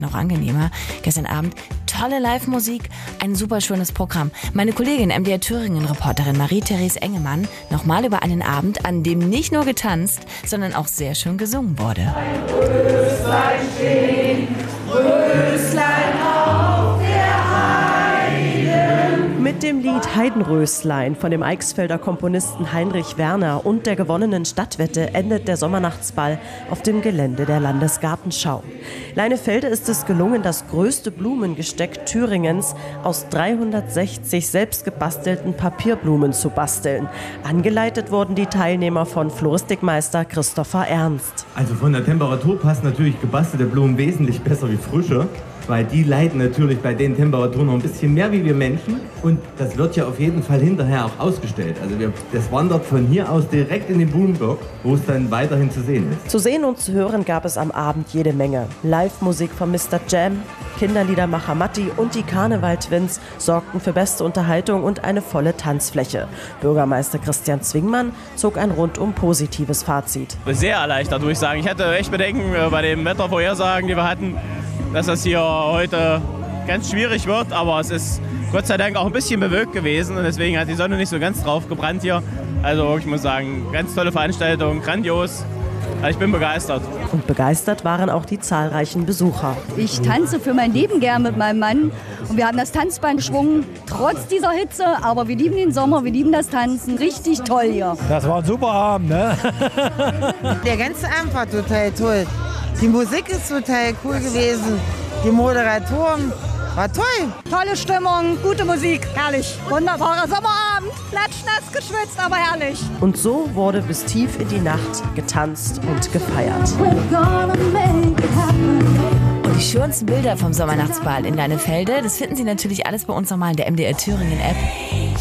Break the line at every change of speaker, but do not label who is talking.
noch angenehmer. Gestern Abend tolle Live-Musik, ein super schönes Programm. Meine Kollegin, MDR Thüringen-Reporterin Marie-Therese Engemann, nochmal über einen Abend, an dem nicht nur getanzt, sondern auch sehr schön gesungen wurde.
Ein Röslein stehen, Röslein auf der Heide.
Mit dem Lied Heidenröslein von dem Eichsfelder Komponisten Heinrich Werner und der gewonnenen Stadtwette endet der Sommernachtsball auf dem Gelände der Landesgartenschau. Leinefelde ist es gelungen, das größte Blumengesteck Thüringens aus 360 selbst gebastelten Papierblumen zu basteln. Angeleitet wurden die Teilnehmer von Floristikmeister Christopher Ernst.
Also von der Temperatur passen natürlich gebastelte Blumen wesentlich besser wie frische, weil die leiden natürlich bei den Temperaturen noch ein bisschen mehr wie wir Menschen. Und das wird ja auf jeden Fall hinterher auch ausgestellt. Also das wandert von hier aus direkt in den Blumenberg, wo es dann weiterhin zu sehen ist.
Zu sehen und zu hören gab es am Abend jede Menge. Live-Musik von Mr. Jam, Kinderliedermacher Matti und die Karneval-Twins sorgten für beste Unterhaltung und eine volle Tanzfläche. Bürgermeister Christian Zwingmann zog ein rundum positives Fazit.
Sehr erleichtert, würde ich sagen. Ich hatte echt Bedenken bei den Wettervorhersagen, die wir hatten, dass das hier heute ganz schwierig wird, aber es ist Gott sei Dank auch ein bisschen bewölkt gewesen und deswegen hat die Sonne nicht so ganz drauf gebrannt hier. Also ich muss sagen, ganz tolle Veranstaltung, grandios. Also ich bin begeistert.
Und begeistert waren auch die zahlreichen Besucher.
Ich tanze für mein Leben gern mit meinem Mann und wir haben das Tanzbein geschwungen, trotz dieser Hitze, aber wir lieben den Sommer, wir lieben das Tanzen, richtig toll hier.
Das war ein super Abend, ne?
Der ganze Abend war total toll. Die Musik ist total cool gewesen, die Moderatoren, war toll.
Tolle Stimmung, gute Musik, herrlich. Wunderbarer Sommerabend, klatschnass geschwitzt, aber herrlich.
Und so wurde bis tief in die Nacht getanzt und gefeiert.
Und die schönsten Bilder vom Sommernachtsball in Leinefelde, das finden Sie natürlich alles bei uns nochmal in der MDR Thüringen App.